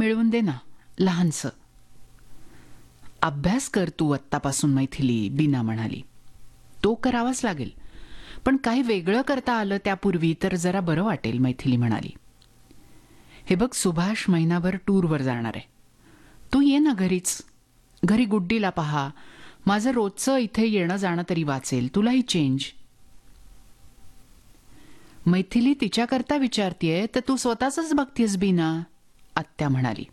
मिळवून दे ना, लहानसं. अभ्यास कर तू आत्तापासून मैथिली, बीना म्हणाली. तो करावाच लागेल, पण काही वेगळं करता आलं त्यापूर्वी तर जरा बरं वाटेल, मैथिली म्हणाली. हे बघ, सुभाष महिनाभर टूरवर जाणार आहे. तू ये ना घरीच. घरी गुड्डीला पहा. माझं रोजचं इथे येणं जाणं तरी वाचेल, तुलाही चेंज. मैथिली तिच्याकरता विचारतीये तर तू स्वतःच बघतीयस बीना, आत्या म्हणाली.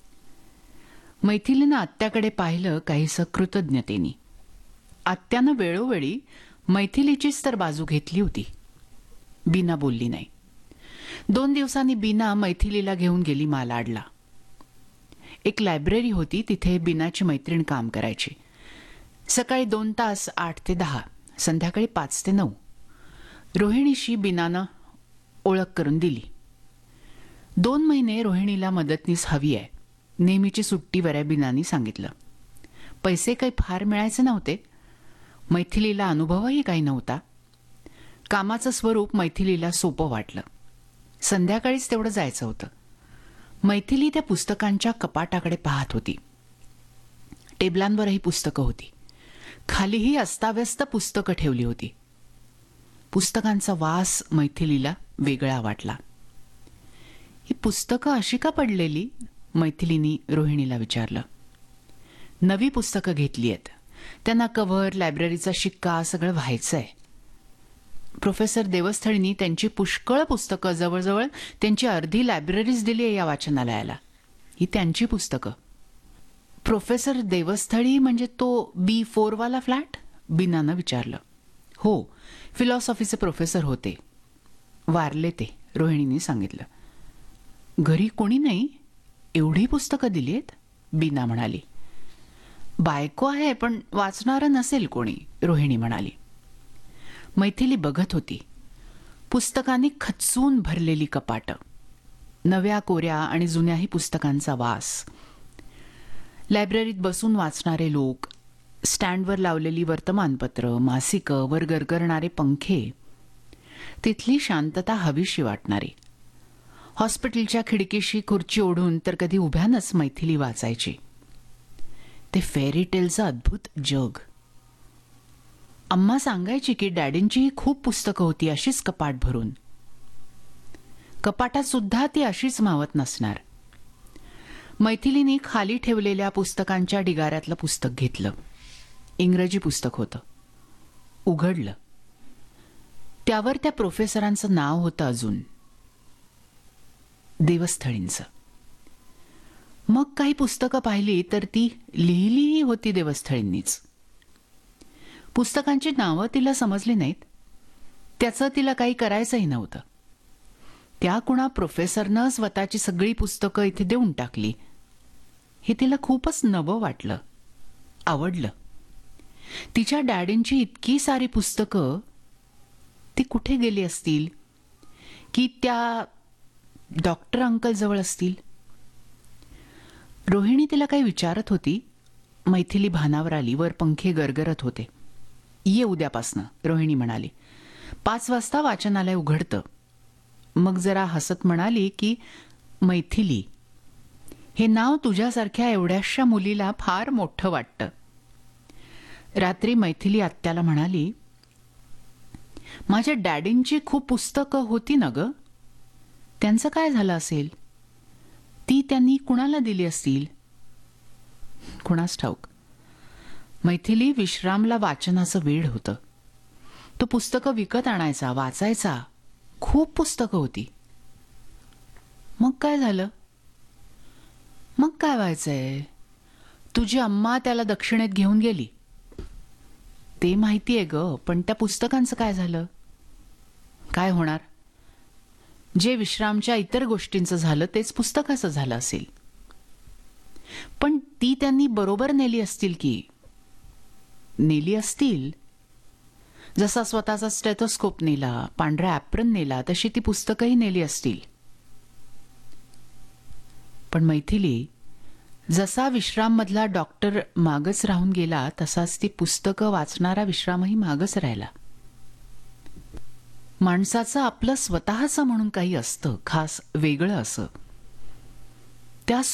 मैथिलीनं आत्याकडे पाहिलं काहीसं कृतज्ञतेनी. आत्यानं वेळोवेळी मैथिलीचीच तर बाजू घेतली होती. बीना बोलली नाही. 2 दिवसांनी बीना मैथिलीला घेऊन गेली मालाडला. एक लायब्ररी होती, तिथे बीनाची मैत्रीण काम करायची. सकाळी 2 तास 8 ते 10, संध्याकाळी 5 ते 9. रोहिणीशी बीनानं ओळख करून दिली. 2 महिने रोहिणीला मदतनीस हवी आहे. नेहमीची सुट्टीवर आहे, बीनानी सांगितलं. पैसे काही फार मिळायचे नव्हते. मैथिलीला अनुभवही काही नव्हता. कामाचं स्वरूप मैथिलीला सोपं वाटलं. संध्याकाळीच तेवढं जायचं होतं. मैथिली त्या पुस्तकांच्या कपाटाकडे पाहत होती. टेबलांवरही पुस्तकं होती. खालीही अस्ताव्यस्त पुस्तकं ठेवली होती. पुस्तकांचा वास मैथिलीला वेगळा वाटला. ही पुस्तकं अशी का पडलेली, मैथिलीनी रोहिणीला विचारलं. नवी पुस्तकं घेतली आहेत. त्यांना कव्हर, लायब्ररीचा शिक्का सगळं व्हायचंय. प्रोफेसर देवस्थळींनी त्यांची पुष्कळ पुस्तकं, जवळजवळ त्यांची अर्धी लायब्ररीज दिली आहे या वाचनालयाला. ही त्यांची पुस्तकं. प्रोफेसर देवस्थळी म्हणजे तो B4 वाला फ्लॅट, बीनानं विचारलं. हो, फिलॉसॉफीचे प्रोफेसर होते. वारले ते, रोहिणीने सांगितलं. घरी कोणी नाही, एवढी पुस्तकं दिली आहेत, बीना म्हणाली. बायको आहे, पण वाचणारं नसेल कोणी, रोहिणी म्हणाली. मैथिली बघत होती. पुस्तकांनी खचून भरलेली कपाटं, नव्या कोऱ्या आणि जुन्याही पुस्तकांचा वास, लायब्ररीत बसून वाचणारे लोक, स्टँडवर लावलेली वर्तमानपत्र, मासिकं, वर गरगरणारे पंखे, तिथली शांतता हवीशी वाटणारी. हॉस्पिटलच्या खिडकीशी खुर्ची ओढून तर कधी उभ्यानच मैथिली वाचायची. ते फेरी टेलचं अद्भुत जग. अम्मा सांगायची की डॅडींचीही खूप पुस्तकं होती, अशीच कपाट भरून. कपाटात सुद्धा ती अशीच मावत नसणार. मैथिलीने खाली ठेवलेल्या पुस्तकांच्या ढिगाऱ्यातलं पुस्तक घेतलं. इंग्रजी पुस्तक होतं. उघडलं. त्यावर त्या प्रोफेसरांचं नाव होतं अजून, देवस्थळींचं. मग काही पुस्तकं पाहिली तर ती लिहिलीही होती देवस्थळींनीच. पुस्तकांची नावं तिला समजली नाहीत. त्याचं तिला काही करायचंही नव्हतं. त्या कुणा प्रोफेसरनं स्वतःची सगळी पुस्तकं इथे देऊन टाकली. हे तिला खूपच नवं वाटलं, आवडलं. तिच्या डॅडींची इतकी सारी पुस्तकं ती कुठे गेली असतील, की त्या डॉक्टर अंकल जवळ असतील. रोहिणी तिला काही विचारत होती. मैथिली भानावर आली. वर पंखे गरगरत होते. ये उद्यापासनं, रोहिणी म्हणाली. 5 वाजता वाचनालय उघडतं. मग जरा हसत म्हणाली की मैथिली, हे नाव तुझ्यासारख्या एवढ्याशा मुलीला फार मोठं वाटतं. रात्री मैथिली आत्याला म्हणाली, माझ्या डॅडींची खूप पुस्तकं होती ना ग, त्यांचं काय झालं असेल? ती त्यांनी कुणाला दिली असतील? कुणास ठाऊक. मैथिली विश्रामला वाचनाचं वेड होतं. तो पुस्तकं विकत आणायचा, वाचायचा. खूप पुस्तकं होती. मग काय झालं? मग काय व्हायचंय? तुझी अम्मा त्याला दक्षिणेत घेऊन गेली. ते माहितीये ग, पण त्या पुस्तकांचं काय झालं? काय होणार? जे विश्रामच्या इतर गोष्टींचं झालं तेच पुस्तकाचं झालं असेल. पण ती त्यांनी बरोबर नेली असतील की. नेली असतील. जसा स्वतःचा स्टेथोस्कोप नेला, पांढरा ॲप्रन नेला, तशी ती पुस्तकंही नेली असतील. पण मैथिली, जसा विश्राममधला डॉक्टर मागच राहून गेला, तसाच ती पुस्तकं वाचणारा विश्रामही मागच राहिला. माणसाचं आपलं स्वतःचं म्हणून काही असतं, खास वेगळं असं. त्या